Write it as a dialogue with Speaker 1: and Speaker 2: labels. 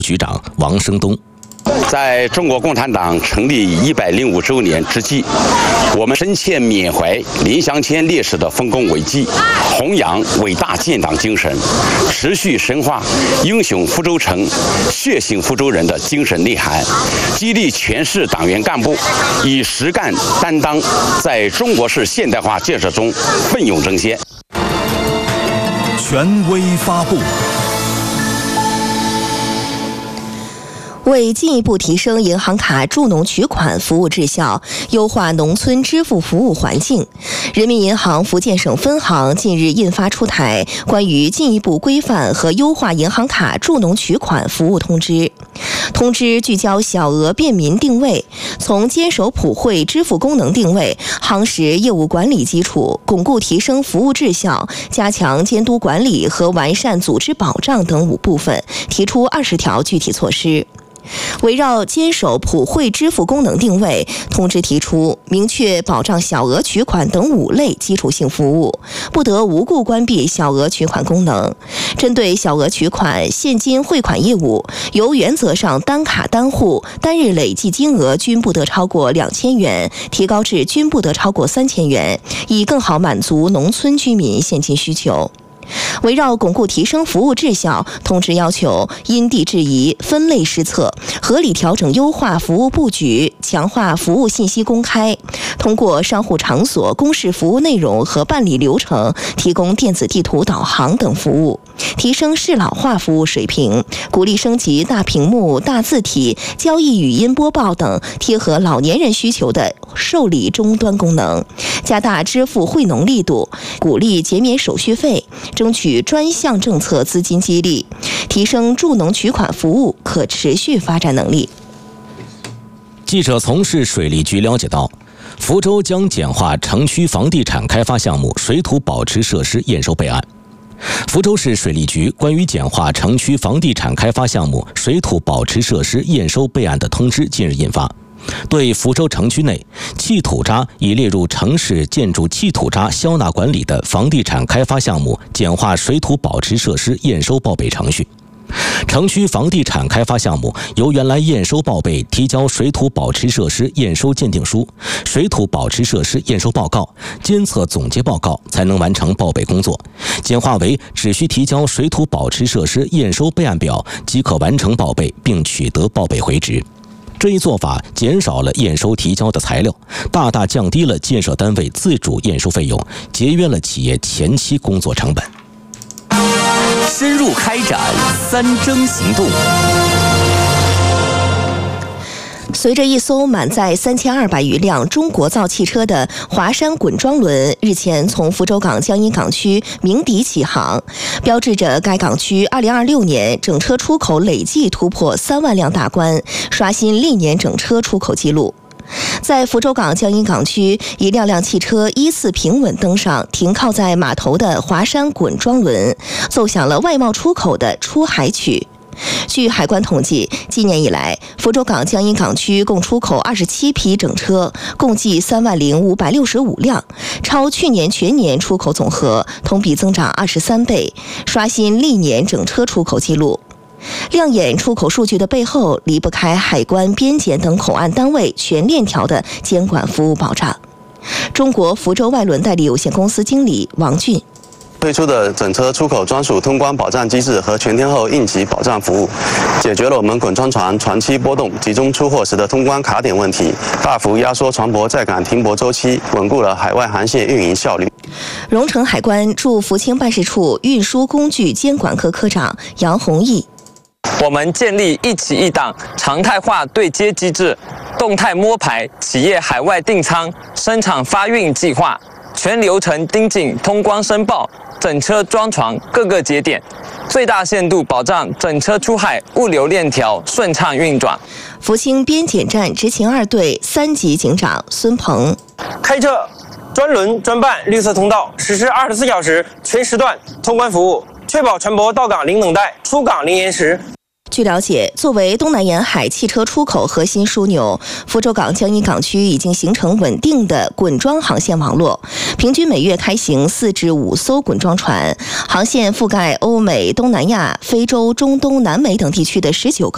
Speaker 1: 局长王生东。
Speaker 2: 在中国共产党成立105周年之际，我们深切缅怀林祥谦烈士的丰功伟绩，弘扬伟大建党精神，持续深化英雄福州城、血性福州人的精神内涵，激励全市党员干部以实干担当，在中国式现代化建设中奋勇争先。
Speaker 3: 权威发布。
Speaker 4: 为进一步提升银行卡助农取款服务质效，优化农村支付服务环境，人民银行福建省分行近日印发出台关于进一步规范和优化银行卡助农取款服务通知。通知聚焦小额便民定位，从坚守普惠支付功能定位、夯实业务管理基础、巩固提升服务质效、加强监督管理和完善组织保障等5部分，提出20条具体措施。围绕坚守普惠支付功能定位，通知提出明确保障小额取款等5类基础性服务，不得无故关闭小额取款功能。针对小额取款、现金汇款业务，由原则上单卡单户单日累计金额均不得超过2000元，提高至均不得超过3000元，以更好满足农村居民现金需求。围绕巩固提升服务质效，通知要求因地制宜、分类施策，合理调整优化服务布局，强化服务信息公开，通过商户场所公示服务内容和办理流程，提供电子地图导航等服务，提升适老化服务水平，鼓励升级大屏幕、大字体、交易语音播报等贴合老年人需求的受理终端功能，加大支付惠农力度，鼓励减免手续费，争取专项政策资金激励，提升助农取款服务可持续发展能力。
Speaker 1: 记者从市水利局了解到，福州将简化城区房地产开发项目水土保持设施验收备案。福州市水利局关于简化城区房地产开发项目水土保持设施验收备案的通知近日印发，对福州城区内弃土渣已列入城市建筑弃土渣消纳管理的房地产开发项目简化水土保持设施验收报备程序。城区房地产开发项目由原来验收报备提交水土保持设施验收鉴定书、水土保持设施验收报告、监测总结报告才能完成报备工作，简化为只需提交水土保持设施验收备案表即可完成报备并取得报备回执。这一做法减少了验收提交的材料，大大降低了建设单位自主验收费用，节约了企业前期工作成本。
Speaker 5: 深入开展3征行动。
Speaker 4: 随着一艘满载3200余辆中国造汽车的华山滚装轮日前从福州港江阴港区鸣笛起航，标志着该港区2026年整车出口累计突破3万辆大关，刷新历年整车出口纪录。在福州港江阴港区，一辆辆汽车依次平稳登上停靠在码头的华山滚装轮，奏响了外贸出口的出海曲。据海关统计，今年以来，福州港江阴港区共出口27批整车，共计30565辆，超去年全年出口总和，同比增长23倍，刷新历年整车出口纪录。亮眼出口数据的背后，离不开海关、边检等口岸单位全链条的监管服务保障。中国福州外轮代理有限公司经理王俊。
Speaker 6: 推出的整车出口专属通关保障机制和全天候应急保障服务，解决了我们滚装船船期波动、集中出货时的通关卡点问题，大幅压缩船舶在港停泊周期，稳固了海外航线运营效率。
Speaker 4: 荣成海关驻福清办事处运输工具监管科科长杨宏毅。
Speaker 7: 我们建立一企一档常态化对接机制，动态摸排企业海外订仓、生产发运计划，全流程盯紧通关申报、整车装船各个节点，最大限度保障整车出海物流链条顺畅运转。
Speaker 4: 福清边检站执勤2队3级警长孙鹏，
Speaker 8: 开设专轮专办绿色通道，实施24小时全时段通关服务，确保船舶到港零等待，出港零延时。
Speaker 4: 据了解，作为东南沿海汽车出口核心枢纽，福州港江阴港区已经形成稳定的滚装航线网络，平均每月开行4至5艘滚装船，航线覆盖欧美、东南亚、非洲、中东、南美等地区的19个